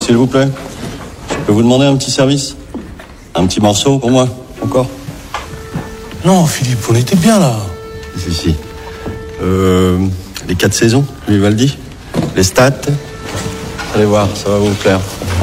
S'il vous plaît, je peux vous demander un petit service? Un petit morceau pour moi, encore? Non, Philippe, on était bien là. Si. Les 4 saisons, Vivaldi, les stats. Allez voir, ça va vous plaire.